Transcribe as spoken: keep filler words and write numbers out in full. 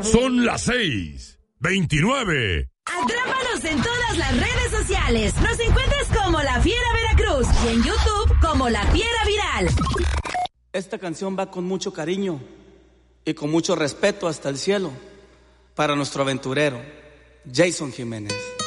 Son las seis veintinueve. Atrápanos en todas las redes sociales. Nos encuentras como La Fiera Veracruz y en YouTube como La Fiera Viral. Esta canción va con mucho cariño y con mucho respeto hasta el cielo para nuestro aventurero, Jason Jiménez.